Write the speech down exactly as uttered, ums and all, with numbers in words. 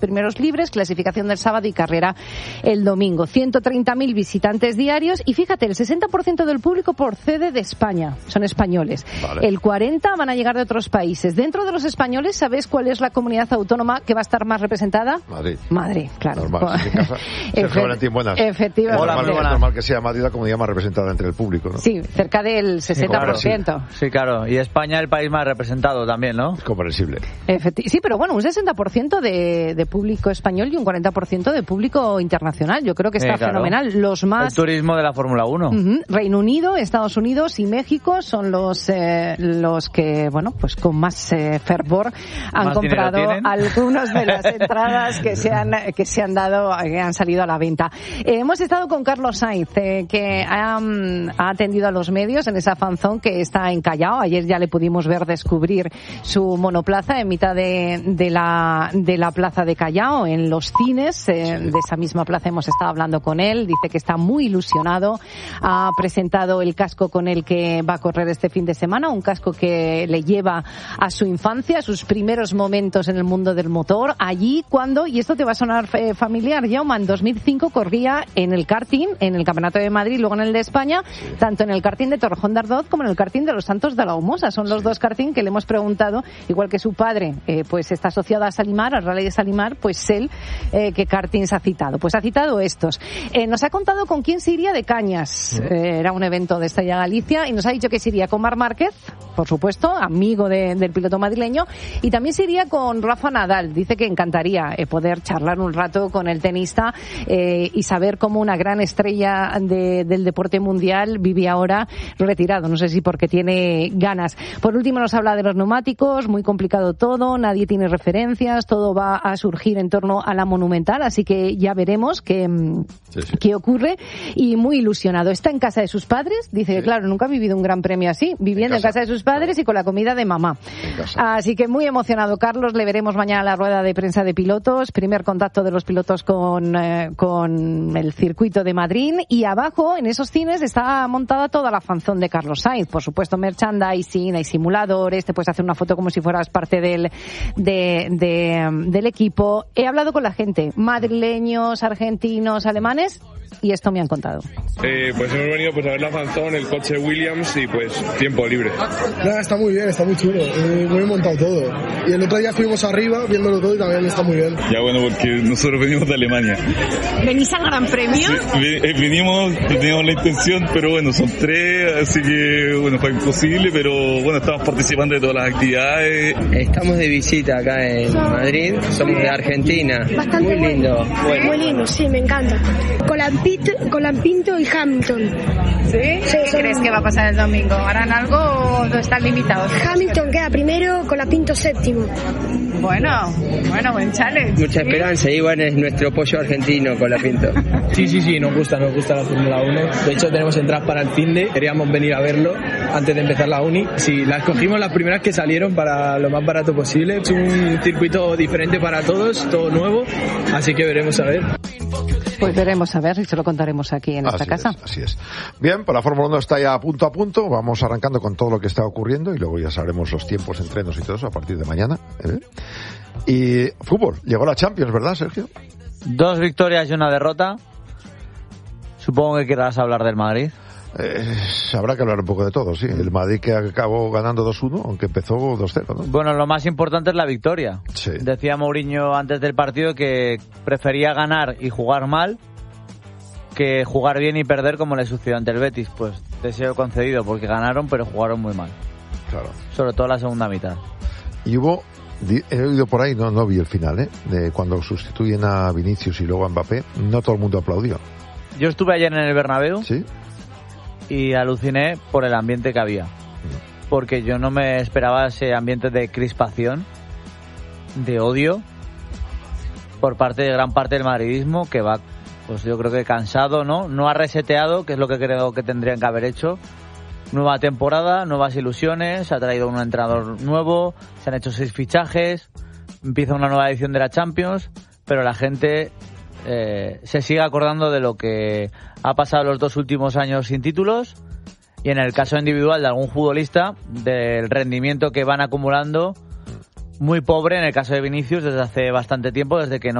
primeros libres, clasificación del sábado y carrera el domingo. ciento treinta mil visitantes diarios y fíjate, el sesenta por ciento del público procede de España, son españoles. Vale. El cuarenta por ciento van a llegar de otros países. Dentro de los españoles, ¿sabes cuál es la comunidad autónoma que va a estar más representada? Madrid. Madrid, claro. Normal. Sergio Valentín, buenas. Efectivamente. Hola, normal, es normal que sea Madrid la comunidad más representada entre el público, ¿no? Sí, cerca del sesenta por ciento. Sí, claro. Sí, claro. Y España el país más representado también, ¿no? Es comprensible. Efecti- sí, pero bueno, un sesenta por ciento de, de público español y un cuarenta por ciento de público internacional. Yo creo que está sí, claro. fenomenal. Los más... El turismo de la Fórmula uno. Uh-huh. Reino Unido, Estados Unidos y México son los eh, los que, bueno, pues con más eh, fervor han ¿Más comprado algunas de las entradas que se han que se han dado, que han salido a la venta. Eh, hemos estado con Carlos Sainz, eh, que ha, ha atendido a los medios en esa fanzón que está en Callao. Ayer ya le pudimos ver descubrir su monoplaza en mitad de, de la de la plaza de Callao, en los cines. Eh, de esa misma plaza hemos estado hablando con él. Dice que está muy ilusionado. Ha presentado el casco con el que va a correr este fin de semana, un casco que le lleva a su infancia, a sus primeros momentos en el mundo del motor. Allí cuando, y esto te va a sonar eh, familiar, Jaume, en dos mil cinco corría en el karting, en el Campeonato de Madrid, luego en el de España, sí. tanto en el karting de Torrejón de Ardoz como en el karting de los Santos de la Humosa. Son los sí. dos karting que le hemos preguntado, igual que su padre, eh, pues está asociado a Salimar, al Rally de Salimar, pues él, eh, ¿qué kartings ha citado? Pues ha citado estos. Eh, nos ha contado con quién se iría de Cañas. Sí. Eh, era un evento de Estella Galicia y nos ha dicho que se iría con Marc Márquez, por supuesto, amigo de, del piloto madrileño, y también se iría con Rafa Nadal. Dice que encantaría eh, poder charlar un rato con el tenista eh, y saber cómo una gran estrella de, del deporte mundial vive ahora retirado. No sé si porque tiene ganas. Por último nos habla de los neumáticos, muy complicado todo, nadie tiene referencias, todo va a surgir en torno a la Monumental, así que ya veremos qué, sí, sí. qué ocurre, y muy ilusionado. Está en casa de sus padres, dice sí. que claro, nunca ha vivido un gran premio así, viviendo en casa, en casa de sus padres claro. y con la comida de mamá. Así que muy emocionado Carlos, le veremos mañana a la rueda de prensa de pilotos, primer contacto de los pilotos con, eh, con el circuito de Madrid, y abajo en esos cines está montada toda la fanzón de Carlos Sainz, por supuesto merchandising, hay simuladores, te puedes hacer una foto como si fueras parte del, de, de, del equipo. He hablado con la gente, madrileños, argentinos, alemanes, y esto me han contado. Eh, pues hemos venido pues a ver la fanzón, el coche Williams y pues tiempo libre. Nada, está muy bien, está muy chulo, eh, muy montado todo. Y el otro día estuvimos arriba viéndolo todo y también está muy bien. Ya bueno, porque nosotros venimos de Alemania. ¿Venís al Gran Premio? Sí, venimos, teníamos la intención, pero bueno, son tres, así que bueno, fue imposible, pero bueno, estamos participando de todas las actividades. Estamos de visita acá en Madrid, somos de Argentina. Bastante muy lindo. Bueno. Muy lindo, sí, me encanta. Colapinto, Colapinto y Hamilton. ¿Sí? sí ¿Qué crees que va a pasar el domingo? ¿Harán algo o no están limitados? Hamilton queda primero, Colapinto séptimo. Bueno, bueno, buen challenge. Mucha esperanza, y bueno, es nuestro pollo argentino, Colapinto. Sí, sí, sí, nos gusta, nos gusta la Fórmula uno. De hecho, tenemos entradas para el fin de, queríamos venir a verlo antes de empezar la uni. Sí, las cogimos las primeras que salieron para lo más barato posible. Es un circuito diferente para todos, todo nuevo, así que veremos a ver. Pues veremos a ver y se lo contaremos aquí en esta así casa. Es, así es. Bien, pues la Fórmula uno está ya a punto a punto. Vamos arrancando con todo lo que está ocurriendo y luego ya sabremos los tiempos, entrenos y todo eso a partir de mañana. ¿eh? Y fútbol, llegó la Champions, ¿verdad, Sergio? Dos victorias y una derrota. Supongo que querrás hablar del Madrid. Eh, habrá que hablar un poco de todo, sí. El Madrid que acabó ganando dos uno, aunque empezó dos cero, ¿no? Bueno, lo más importante es la victoria. Sí. Decía Mourinho antes del partido que prefería ganar y jugar mal que jugar bien y perder como le sucedió ante el Betis. Pues deseo concedido, porque ganaron pero jugaron muy mal. Claro. Sobre todo la segunda mitad. Y hubo, he oído por ahí, no, no vi el final, ¿eh? De cuando sustituyen a Vinicius y luego a Mbappé, no todo el mundo aplaudió. Yo estuve ayer en el Bernabéu. Sí. Y aluciné por el ambiente que había, porque yo no me esperaba ese ambiente de crispación, de odio por parte de gran parte del madridismo, que va, pues yo creo que cansado, ¿no? No ha reseteado, que es lo que creo que tendrían que haber hecho. Nueva temporada, nuevas ilusiones, se ha traído un entrenador nuevo, se han hecho seis fichajes, empieza una nueva edición de la Champions, pero la gente eh, se sigue acordando de lo que ha pasado los dos últimos años sin títulos, y en el caso individual de algún futbolista, del rendimiento que van acumulando muy pobre en el caso de Vinicius desde hace bastante tiempo, desde que no